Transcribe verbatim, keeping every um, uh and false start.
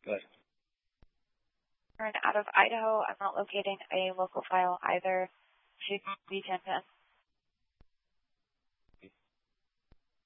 Good. Out of Idaho, I'm not locating a local file either. Should be ten ten.